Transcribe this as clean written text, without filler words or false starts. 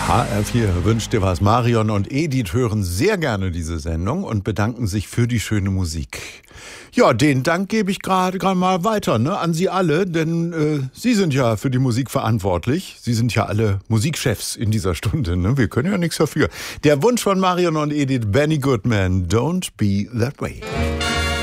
HR4 wünscht dir was. Marion und Edith hören sehr gerne diese Sendung und bedanken sich für die schöne Musik. Ja, den Dank gebe ich gerade mal weiter, ne, an Sie alle, denn Sie sind ja für die Musik verantwortlich. Sie sind ja alle Musikchefs in dieser Stunde, ne? Wir können ja nichts dafür. Der Wunsch von Marion und Edith, Benny Goodman, Don't Be That Way.